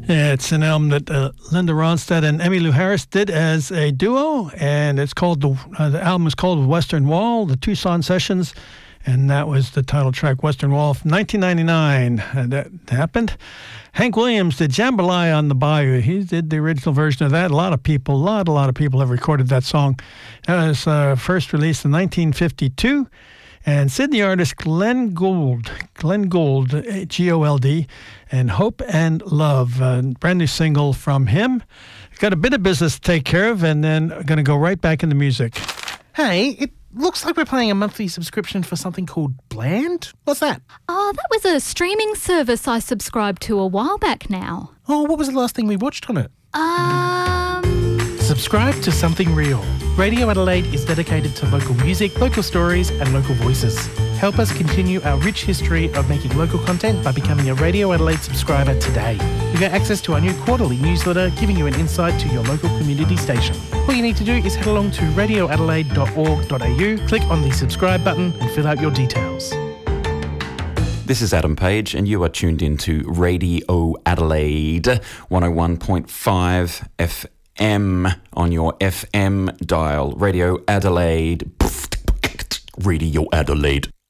It's an album that Linda Ronstadt and Emmylou Harris did as a duo, and it's called the album is called Western Wall, the Tucson Sessions, and that was the title track, Western Wall, from 1999. That happened. Hank Williams did Jambalaya on the Bayou. He did the original version of that. A lot of people have recorded that song. That was first released in 1952. And Sydney artist Glenn Gould, Gold, and Hope and Love, a brand new single from him. Got a bit of business to take care of, and then going to go right back into music. Hey, it looks like we're paying a monthly subscription for something called Bland. What's that? Oh, that was a streaming service I subscribed to a while back now. Oh, what was the last thing we watched on it? Subscribe to Something Real. Radio Adelaide is dedicated to local music, local stories and local voices. Help us continue our rich history of making local content by becoming a Radio Adelaide subscriber today. You get access to our new quarterly newsletter giving you an insight to your local community station. All you need to do is head along to radioadelaide.org.au, click on the subscribe button and fill out your details. This is Adam Page and you are tuned into Radio Adelaide 101.5 FM on your FM dial. Radio Adelaide. Radio Adelaide.